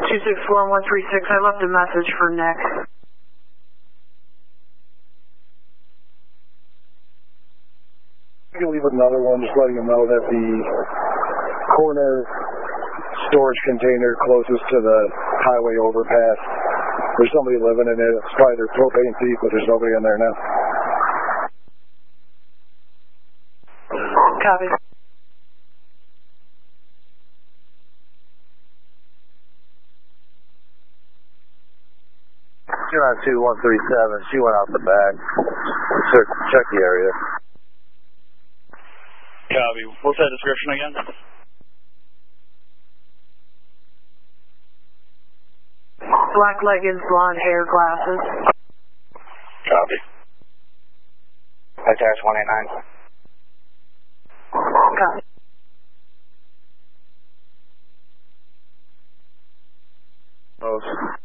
264-136, I left a message for Nick. I can leave another one just letting him know that the corner storage container closest to the highway overpass, there's somebody living in it. It's probably their propane thief, but there's nobody in there now. Copy. You're on 2137. She went out the back. Check the area. Copy. What's that description again? Black leggings, blonde hair, glasses. Copy. That's 189. Copy. Post.